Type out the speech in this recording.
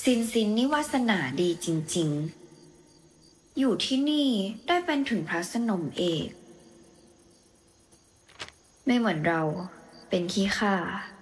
ซินนี่วาสนาดีจริงๆอยู่ที่นี่ได้เป็นถึงพระสนมเอกไม่เหมือนเราเป็นขี้ข้า